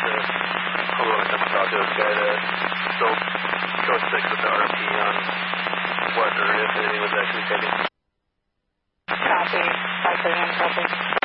hold on, I have to talk to this guy to go 6 with the RP on what or if anything was actually taken. Copy. 531, copy.